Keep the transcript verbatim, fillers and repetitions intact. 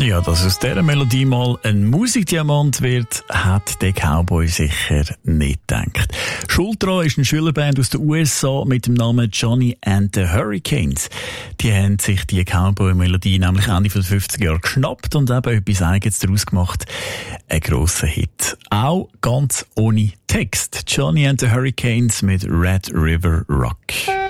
Ja, dass aus dieser Melodie mal ein Musikdiamant wird, hat der Cowboy sicher nicht gedacht. Schuld daran ist eine Schülerband aus den U S A mit dem Namen Johnny and the Hurricanes. Die haben sich die Cowboy-Melodie nämlich Ende der fünfziger Jahre geschnappt und eben etwas Eigenes daraus gemacht. Ein grosser Hit. Auch ganz ohne Text. Johnny and the Hurricanes mit Red River Rock.